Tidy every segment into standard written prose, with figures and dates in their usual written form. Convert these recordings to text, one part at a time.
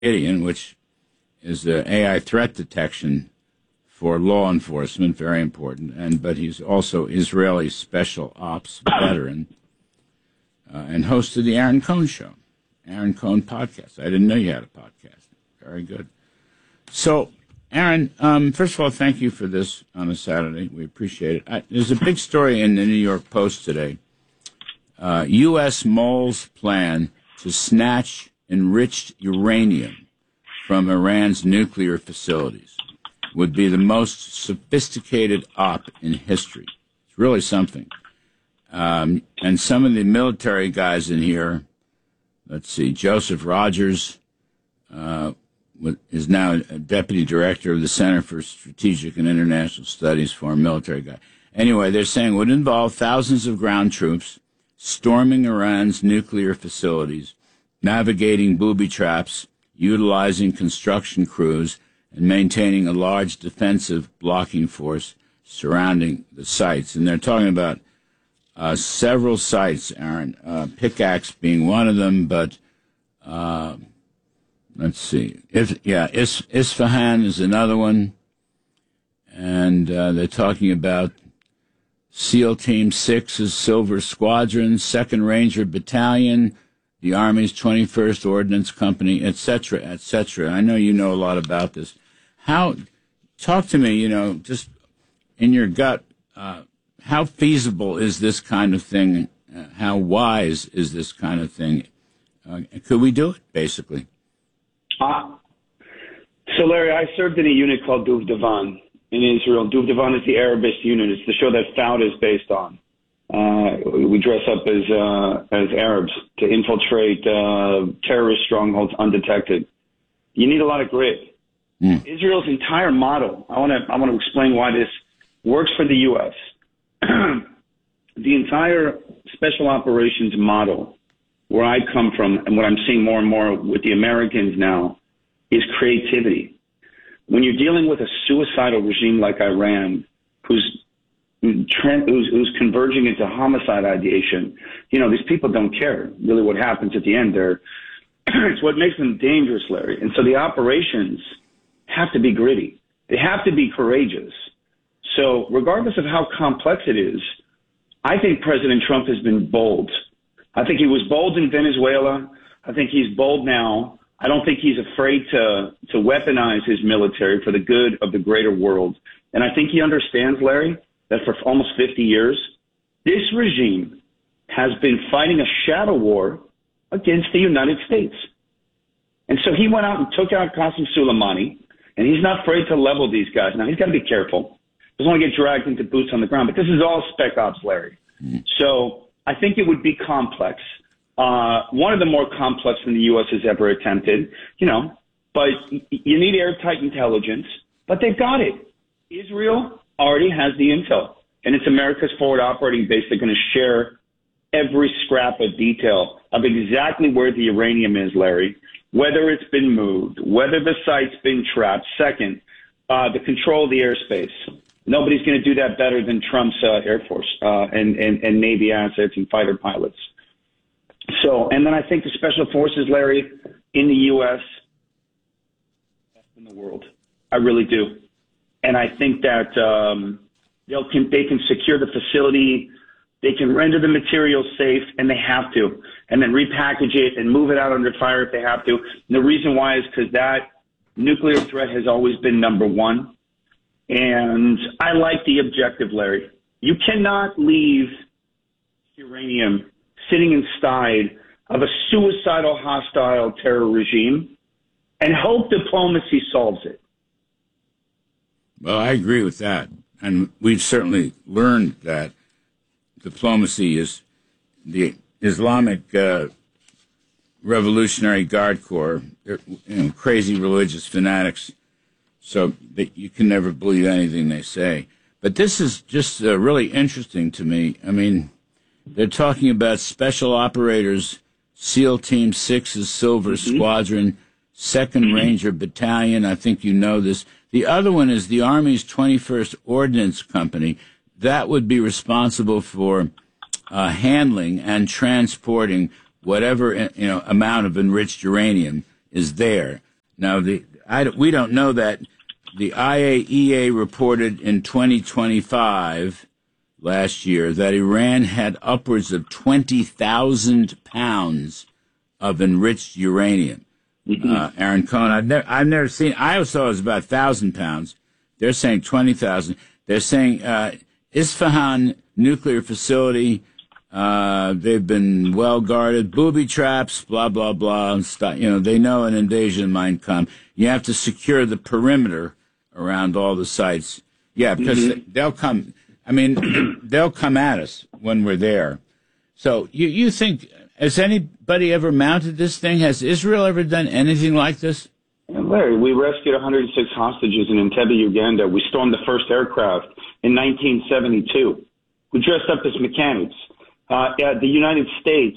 Gideon, which is the AI threat detection for law enforcement, very important. But he's also Israeli special ops veteran, and host of the Aaron Cohn Show, Aaron Cohn podcast. I didn't know you had a podcast. Very good. So, Aaron, first of all, thank you for this on a Saturday. We appreciate it. There's a big story in the New York Post today. U.S. moles plan to snatch enriched uranium from Iran's nuclear facilities. Would be the most sophisticated op in history. It's really something. And some of the military guys in here, let's see, Joseph Rogers is now a deputy director of the Center for Strategic and International Studies, former military guy. Anyway, they're saying it would involve thousands of ground troops storming Iran's nuclear facilities, navigating booby traps, utilizing construction crews, and maintaining a large defensive blocking force surrounding the sites. And they're talking about several sites, Aaron, Pickaxe being one of them, but let's see. Isfahan is another one. And they're talking about SEAL Team 6's Silver Squadron, 2nd Ranger Battalion, the Army's 21st Ordnance Company, et cetera, et cetera. I know you know a lot about this. Talk to me, just in your gut, how feasible is this kind of thing? How wise is this kind of thing? Could we do it, basically? So, Larry, I served in a unit called Duvdevan in Israel. Duvdevan is the Arabist unit. It's the show that Found is based on. We dress up as Arabs to infiltrate terrorist strongholds undetected. You need a lot of grit. Israel's entire model, I want to explain why this works for the U.S. The entire special operations model, where I come from and what I'm seeing more and more with the Americans now, is creativity. When you're dealing with a suicidal regime like Iran, who's converging into homicide ideation, these people don't care really what happens at the end. It's what makes them dangerous, Larry. And so the operations have to be gritty. They have to be courageous. So regardless of how complex it is, I think President Trump has been bold. I think he was bold in Venezuela. I think he's bold now. I don't think he's afraid to weaponize his military for the good of the greater world. And I think he understands, Larry, that for almost 50 years, this regime has been fighting a shadow war against the United States. And so he went out and took out Qasem Soleimani, and he's not afraid to level these guys. Now, he's got to be careful. Doesn't want to get dragged into boots on the ground, but this is all spec ops, Larry. So I think it would be complex. One of the more complex than the U.S. has ever attempted, but you need airtight intelligence, but they've got it. Israel already has the intel, and it's America's forward operating base. They're going to share every scrap of detail of exactly where the uranium is, Larry, whether it's been moved, whether the site's been trapped. Second, the control of the airspace. Nobody's going to do that better than Trump's Air Force and Navy assets and fighter pilots. So, and then I think the special forces, Larry, in the U.S., best in the world. I really do. And I think that they can secure the facility, they can render the material safe, and they have to, and then repackage it and move it out under fire if they have to. And the reason why is because that nuclear threat has always been number one. And I like the objective, Larry. You cannot leave uranium sitting inside of a suicidal, hostile terror regime and hope diplomacy solves it. Well, I agree with that. And we've certainly learned that diplomacy is the Islamic Revolutionary Guard Corps, crazy religious fanatics, so that you can never believe anything they say. But this is just really interesting to me. I mean, they're talking about special operators, SEAL Team 6's Silver Squadron, 2nd Ranger Battalion. I think you know this. The other one is the Army's 21st Ordnance Company. That would be responsible for handling and transporting whatever amount of enriched uranium is there. Now, we don't know that. The IAEA reported in 2025, last year, that Iran had upwards of 20,000 pounds of enriched uranium. Aaron Cohen, I've never seen. I always thought it was about 1,000 pounds. They're saying 20,000. They're saying Isfahan nuclear facility. They've been well guarded, booby traps, blah blah blah, and stuff. They know an invasion might come. You have to secure the perimeter around all the sites. Yeah, because they'll come. I mean, they'll come at us when we're there. So you think, has anybody ever mounted this thing? Has Israel ever done anything like this? Larry, we rescued 106 hostages in Entebbe, Uganda. We stormed the first aircraft in 1972. We dressed up as mechanics. The United States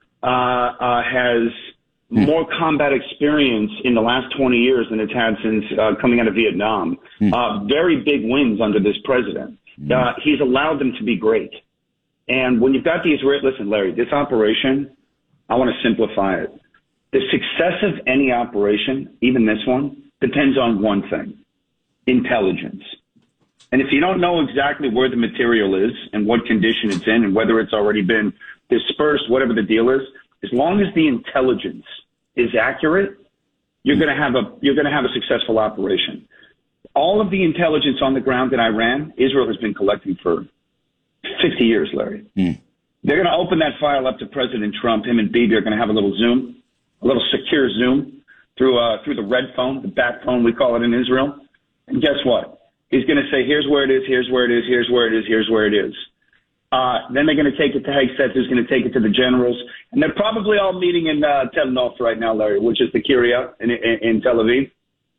has more combat experience in the last 20 years than it's had since coming out of Vietnam. Very big wins under this president. He's allowed them to be great. And when you've got the Israel, listen, Larry, this operation, I want to simplify it. The success of any operation, even this one, depends on one thing: intelligence. And if you don't know exactly where the material is and what condition it's in and whether it's already been dispersed, whatever the deal is, as long as the intelligence is accurate, you're going to have a successful operation. All of the intelligence on the ground in Iran, Israel has been collecting for 50 years, Larry. They're going to open that file up to President Trump. Him and Bibi are going to have a little Zoom, a little secure Zoom through the red phone, the bat phone we call it in Israel. And guess what? He's going to say, here's where it is, here's where it is, here's where it is, here's where it is. Then they're going to take it to Hegseth, who's going to take it to the generals. And they're probably all meeting in Tel Nof right now, Larry, which is the Kiryat in Tel Aviv.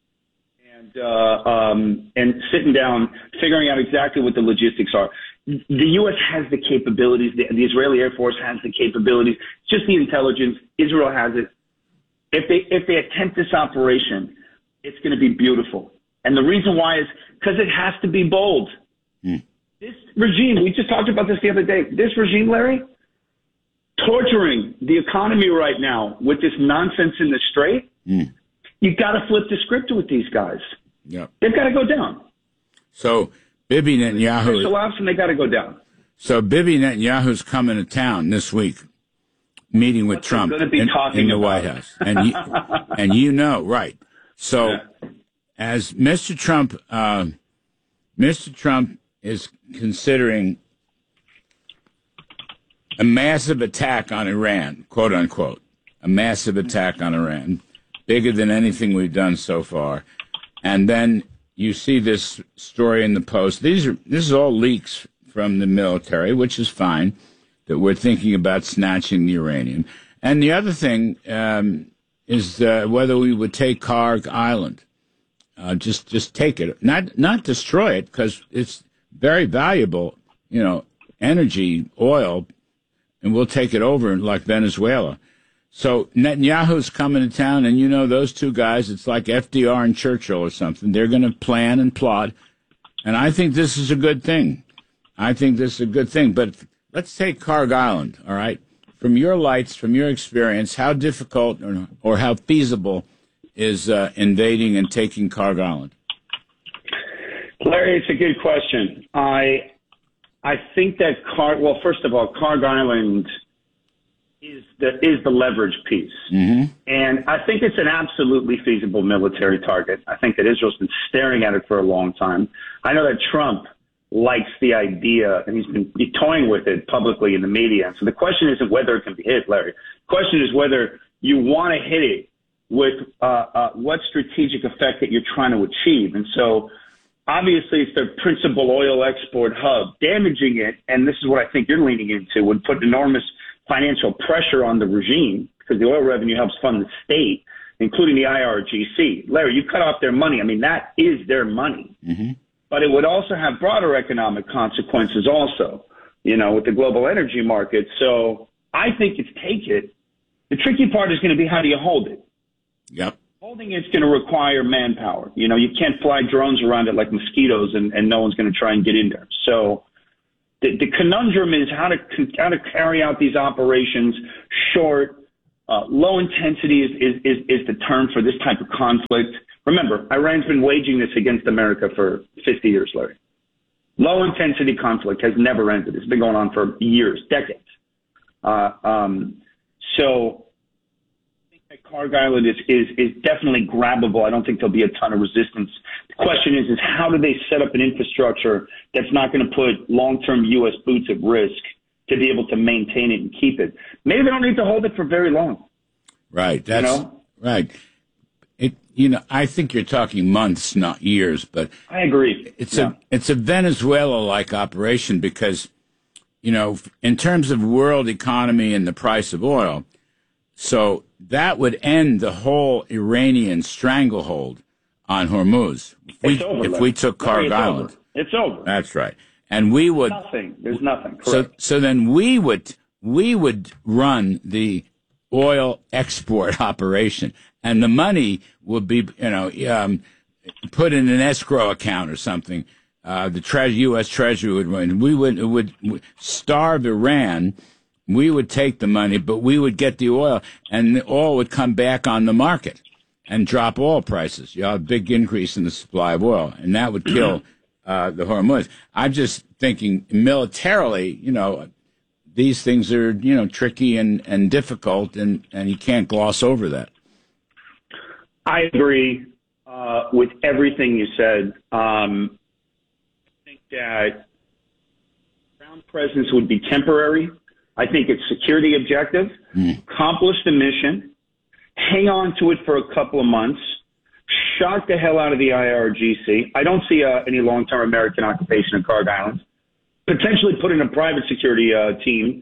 And sitting down, figuring out exactly what the logistics are. The U.S. has the capabilities. The Israeli Air Force has the capabilities. Just the intelligence. Israel has it. If they attempt this operation, it's going to be beautiful. And the reason why is because it has to be bold. This regime, we just talked about this the other day. This regime, Larry, torturing the economy right now with this nonsense in the strait. You got to flip the script with these guys. Yep. They've got to go down. So Bibi Netanyahu, and they got to go down. So Bibi Netanyahu's coming to town this week, meeting with Trump in the White House, and you know, right? So as Mr. Trump is considering a massive attack on Iran, quote unquote, a massive attack on Iran, bigger than anything we've done so far. And then you see this story in the Post. This is all leaks from the military, which is fine, that we're thinking about snatching the uranium. And the other thing is whether we would take Karg Island. Just take it, not destroy it, because it's very valuable, energy, oil, and we'll take it over like Venezuela. So Netanyahu's coming to town, and those two guys, it's like FDR and Churchill or something. They're going to plan and plot, and I think this is a good thing. But let's take Karg Island, all right? From your lights, from your experience, how difficult or how feasible is invading and taking Karg Island? Larry, it's a good question. I think that first of all, Karg Island is the leverage piece. And I think it's an absolutely feasible military target. I think that Israel's been staring at it for a long time. I know that Trump likes the idea, and he's been toying with it publicly in the media. So the question isn't whether it can be hit, Larry. The question is whether you want to hit it with what strategic effect that you're trying to achieve. And so obviously it's their principal oil export hub. Damaging it, and this is what I think you're leaning into, would put enormous financial pressure on the regime because the oil revenue helps fund the state, including the IRGC. Larry, you cut off their money. I mean, that is their money. But it would also have broader economic consequences also, with the global energy market. So I think it's take it. The tricky part is going to be how do you hold it? Yep. Holding it's going to require manpower. You can't fly drones around it like mosquitoes and no one's going to try and get in there. So the conundrum is how to carry out these operations short Low intensity is the term for this type of conflict. Remember, Iran's been waging this against America for 50 years, Larry. Low intensity conflict has never ended. It's been going on for years, decades. So I think that Cargill is definitely grabbable. I don't think there'll be a ton of resistance. The question is how do they set up an infrastructure that's not going to put long-term U.S. boots at risk to be able to maintain it and keep it? Maybe they don't need to hold it for very long. Right. That's right. I think you're talking months, not years, but I agree. It's a Venezuela-like operation because, in terms of world economy and the price of oil, so that would end the whole Iranian stranglehold on Hormuz. If we took Kharg Island. It's over. That's right. And we would There's nothing. Correct. So then we would run the oil export operation, and the money would be put in an escrow account or something. The U.S. Treasury would run. We would starve Iran. We would take the money, but we would get the oil, and the oil would come back on the market and drop oil prices. You have a big increase in the supply of oil, and that would kill the Hormuz. I'm just thinking militarily, these things are, tricky and difficult, and you can't gloss over that. I agree with everything you said. I think that ground presence would be temporary. I think it's security objective, accomplish the mission, hang on to it for a couple of months, shock the hell out of the IRGC. I don't see any long-term American occupation of Kharg Island. Potentially put in a private security team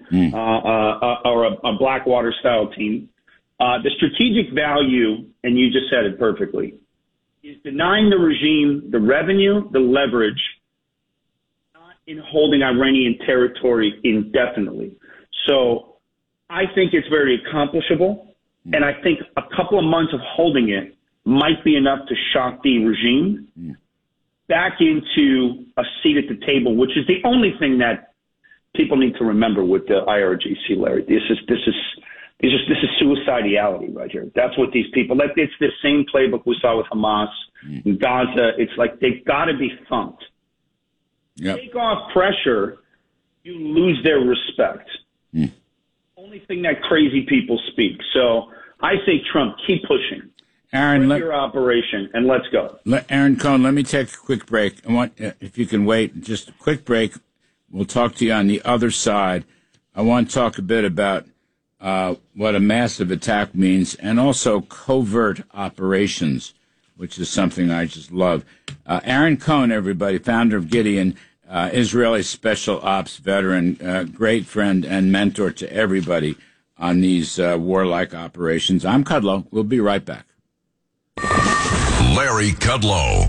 or a Blackwater-style team. The strategic value, and you just said it perfectly, is denying the regime the revenue, the leverage, not in holding Iranian territory indefinitely. So I think it's very accomplishable, and I think a couple of months of holding it might be enough to shock the regime back into a seat at the table, which is the only thing that people need to remember with the IRGC, Larry. This is suicidality right here. That's what these people, it's the same playbook we saw with Hamas in Gaza. It's like they've got to be thumped. Yep. Take off pressure, you lose their respect. Only thing that crazy people speak. So I say, Trump, keep pushing. Aaron, your operation, and let's go. Aaron Cohen, let me take a quick break. I want, if you can wait, just a quick break. We'll talk to you on the other side. I want to talk a bit about what a massive attack means, and also covert operations, which is something I just love. Aaron Cohen, everybody, founder of Gideon, Israeli special ops veteran, great friend and mentor to everybody on these warlike operations. I'm Kudlow. We'll be right back. Larry Kudlow.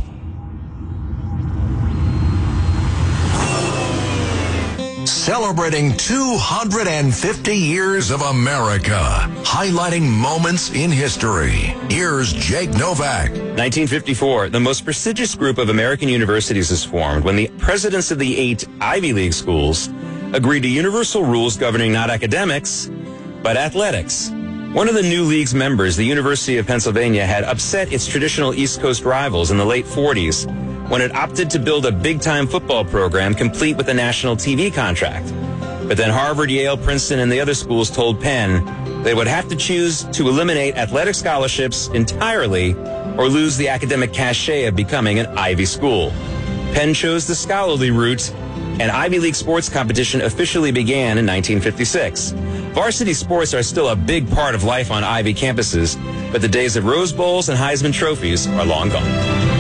Celebrating 250 years of America, highlighting moments in history. Here's Jake Novak. 1954, the most prestigious group of American universities is formed when the presidents of the 8 Ivy League schools agreed to universal rules governing not academics, but athletics. One of the new league's members, the University of Pennsylvania, had upset its traditional East Coast rivals in the late 40s when it opted to build a big-time football program complete with a national TV contract. But then Harvard, Yale, Princeton, and the other schools told Penn they would have to choose to eliminate athletic scholarships entirely or lose the academic cachet of becoming an Ivy school. Penn chose the scholarly route, and Ivy League sports competition officially began in 1956. Varsity sports are still a big part of life on Ivy campuses, but the days of Rose Bowls and Heisman trophies are long gone.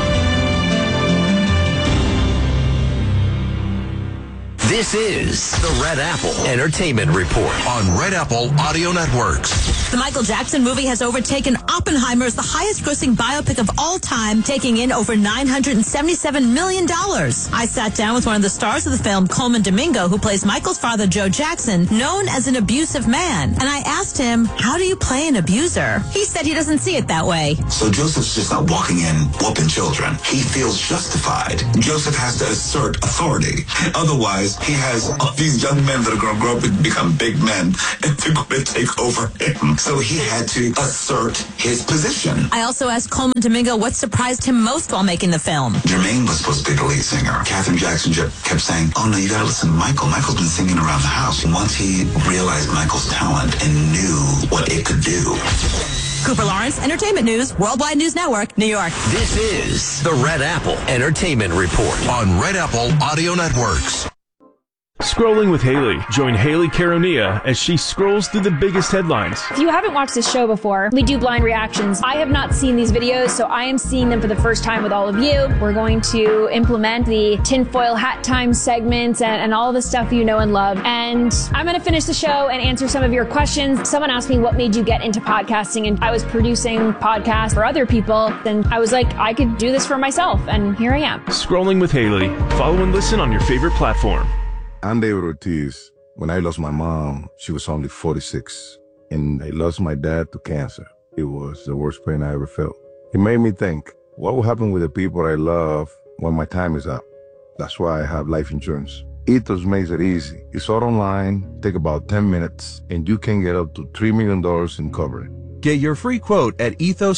This is the Red Apple Entertainment Report on Red Apple Audio Networks. The Michael Jackson movie has overtaken Oppenheimer as the highest-grossing biopic of all time, taking in over $977 million. I sat down with one of the stars of the film, Coleman Domingo, who plays Michael's father, Joe Jackson, known as an abusive man. And I asked him, how do you play an abuser? He said he doesn't see it that way. So Joseph's just not walking in whooping children. He feels justified. Joseph has to assert authority. Otherwise, He has all these young men that are going to grow up and become big men, and they're going to take over him. So he had to assert his position. I also asked Coleman Domingo what surprised him most while making the film. Jermaine was supposed to be the lead singer. Catherine Jackson kept saying, oh, no, you got to listen to Michael. Michael's been singing around the house. And once he realized Michael's talent and knew what it could do. Cooper Lawrence, Entertainment News, Worldwide News Network, New York. This is the Red Apple Entertainment Report on Red Apple Audio Networks. Scrolling with Haley. Join Haley Caronia as she scrolls through the biggest headlines. If you haven't watched this show before, we do blind reactions. I have not seen these videos, so I am seeing them for the first time with all of you. We're going to implement the tinfoil hat time segments and all the stuff you know and love. And I'm going to finish the show and answer some of your questions. Someone asked me what made you get into podcasting, and I was producing podcasts for other people. And I was like, I could do this for myself, and here I am. Scrolling with Haley. Follow and listen on your favorite platform. I'm David Ortiz. When I lost my mom, she was only 46. And I lost my dad to cancer. It was the worst pain I ever felt. It made me think, what will happen with the people I love when my time is up? That's why I have life insurance. Ethos makes it easy. It's all online, take about 10 minutes, and you can get up to $3 million in coverage. Get your free quote at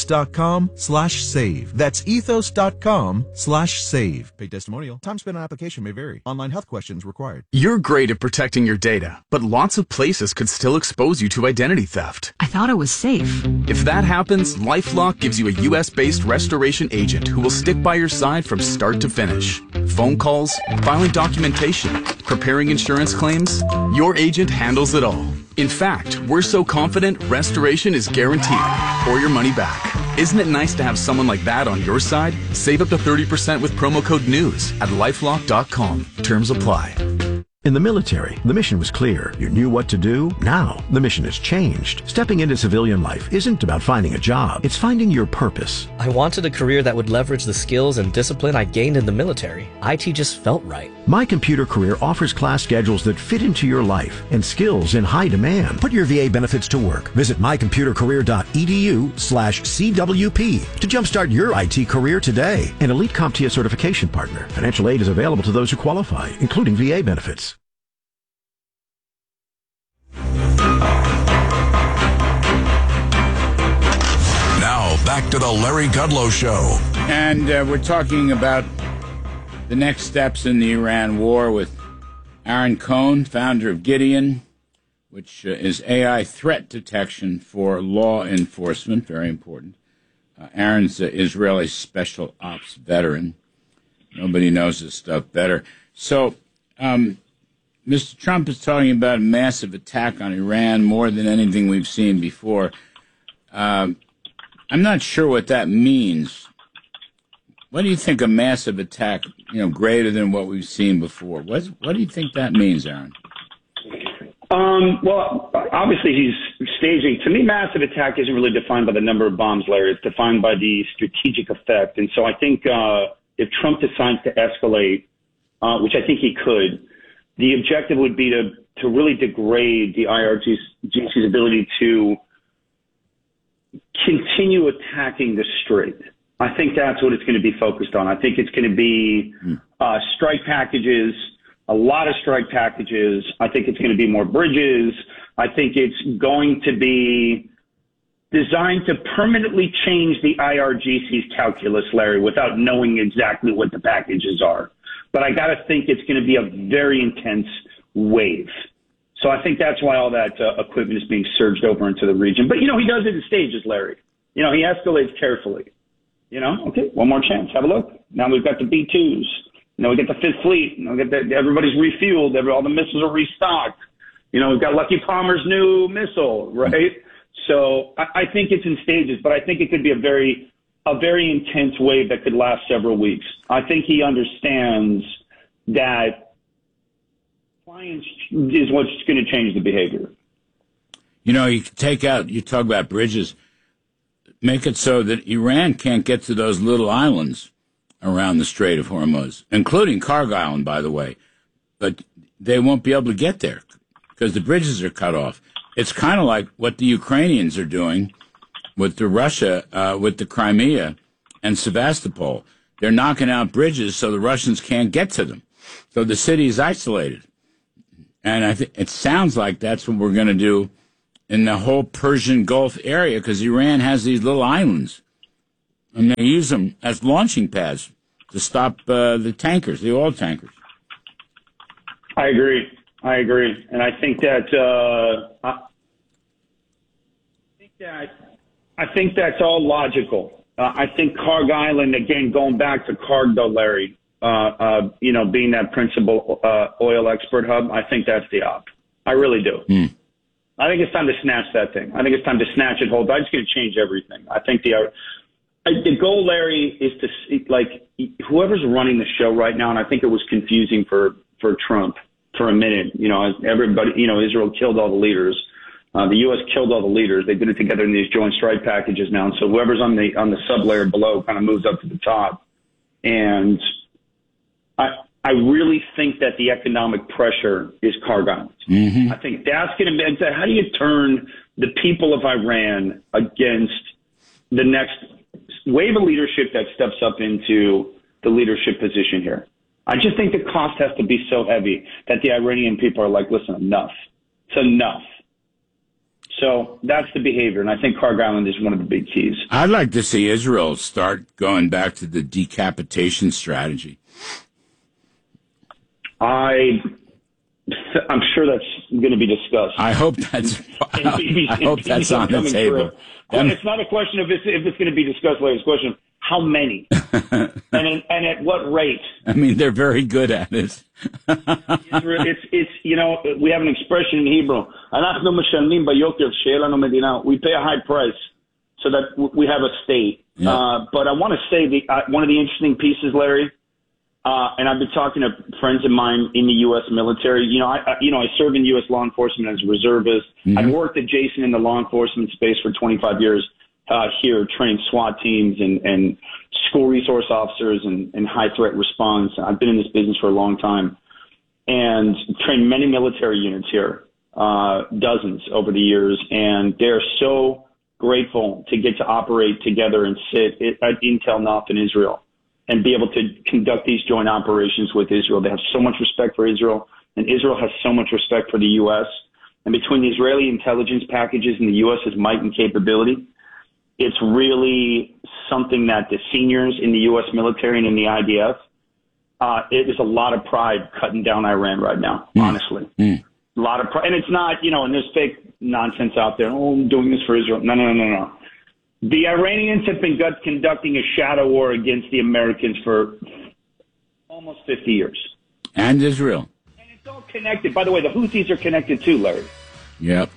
ethos.com/save. That's ethos.com/save. Paid testimonial. Time spent on application may vary. Online health questions required. You're great at protecting your data, but lots of places could still expose you to identity theft. I thought it was safe. If that happens, LifeLock gives you a U.S.-based restoration agent who will stick by your side from start to finish. Phone calls, filing documentation, preparing insurance claims, your agent handles it all. In fact, we're so confident restoration is guaranteed or your money back. Isn't it nice to have someone like that on your side? Save up to 30% with promo code NEWS at lifelock.com. Terms apply. In the military, the mission was clear. You knew what to do. Now, the mission has changed. Stepping into civilian life isn't about finding a job. It's finding your purpose. I wanted a career that would leverage the skills and discipline I gained in the military. IT just felt right. My Computer Career offers class schedules that fit into your life and skills in high demand. Put your VA benefits to work. Visit mycomputercareer.edu/CWP to jumpstart your IT career today. An elite CompTIA certification partner. Financial aid is available to those who qualify, including VA benefits. Now, back to the Larry Kudlow Show. And we're talking about the next steps in the Iran war with Aaron Cohn, founder of Gideon, which is AI threat detection for law enforcement. Very important. Aaron's an Israeli special ops veteran. Nobody knows this stuff better. So, Mr. Trump is talking about a massive attack on Iran, more than anything we've seen before. I'm not sure what that means. What do you think a massive attack, greater than what we've seen before? What do you think that means, Aaron? Well, obviously he's staging. To me, massive attack isn't really defined by the number of bombs, Larry. It's defined by the strategic effect. And so I think if Trump decides to escalate, which I think he could, the objective would be to really degrade the IRGC's ability to continue attacking the Strait. I think that's what it's going to be focused on. I think it's going to be strike packages, a lot of strike packages. I think it's going to be more bridges. I think it's going to be designed to permanently change the IRGC's calculus, Larry, without knowing exactly what the packages are. But I got to think it's going to be a very intense wave. So I think that's why all that equipment is being surged over into the region. But, he does it in stages, Larry. He escalates carefully. Okay, one more chance. Have a look. Now we've got the B-2s. We get the Fifth Fleet. Everybody's refueled. All the missiles are restocked. We've got Lucky Palmer's new missile, right? So I think it's in stages, but I think it could be a very intense wave that could last several weeks. I think he understands that compliance is what's going to change the behavior. You talk about bridges, make it so that Iran can't get to those little islands around the Strait of Hormuz, including Cargo Island, by the way. But they won't be able to get there because the bridges are cut off. It's kind of like what the Ukrainians are doing with Russia, with the Crimea and Sevastopol. They're knocking out bridges so the Russians can't get to them. So the city is isolated. And I think it sounds like that's what we're going to do in the whole Persian Gulf area, because Iran has these little islands, and they use them as launching pads to stop the tankers, the oil tankers. I agree, and I think that's all logical. I think Karg Island, again, going back to Cargill, Larry, being that principal oil export hub, I think that's the op. I really do. I think it's time to snatch that thing. I think it's time to snatch it, hold. It's going to change everything. I think the goal, Larry, is to see, like, whoever's running the show right now, and I think it was confusing for Trump for a minute. Everybody, Israel killed all the leaders. The U.S. killed all the leaders. They did it together in these joint strike packages now. And so whoever's on the sub-layer below kind of moves up to the top. And I really think that the economic pressure is Karg Island. Mm-hmm. I think that's going to be, how do you turn the people of Iran against the next wave of leadership that steps up into the leadership position here? I just think the cost has to be so heavy that the Iranian people are like, listen, enough. It's enough. So that's the behavior, and I think Karg Island is one of the big keys. I'd like to see Israel start going back to the decapitation strategy. I'm sure that's going to be discussed. I hope that's on the table. Well, it's not a question of if it's going to be discussed later. It's a question of how many and at what rate. I mean, they're very good at it. It's we have an expression in Hebrew. We pay a high price so that we have a state. Yeah. But I want to say one of the interesting pieces, Larry. And I've been talking to friends of mine in the U.S. military. I serve in U.S. law enforcement as a reservist. Mm-hmm. I've worked adjacent in the law enforcement space for 25 years here, training SWAT teams and school resource officers and high threat response. I've been in this business for a long time and trained many military units here, dozens over the years. And they're so grateful to get to operate together and sit at Intel NOF in Israel and be able to conduct these joint operations with Israel. They have so much respect for Israel, and Israel has so much respect for the U.S. And between the Israeli intelligence packages and the U.S.'s might and capability, it's really something that the seniors in the U.S. military and in the IDF, it is a lot of pride cutting down Iran right now, honestly. A lot of pride. And it's not, and there's fake nonsense out there. Oh, I'm doing this for Israel. No. The Iranians have been conducting a shadow war against the Americans for almost 50 years. And Israel. And it's all connected. By the way, the Houthis are connected too, Larry. Yep.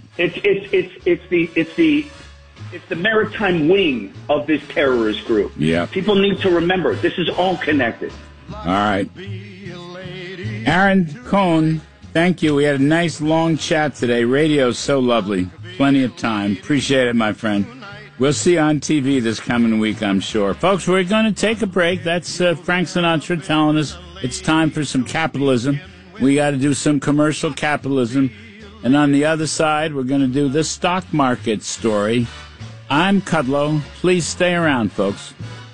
It's the maritime wing of this terrorist group. Yeah. People need to remember this is all connected. All right. Aaron Cohn, thank you. We had a nice long chat today. Radio's so lovely. Plenty of time. Appreciate it, my friend. We'll see you on TV this coming week, I'm sure. Folks, we're going to take a break. That's Frank Sinatra telling us it's time for some capitalism. We got to do some commercial capitalism. And on the other side, we're going to do the stock market story. I'm Kudlow. Please stay around, folks.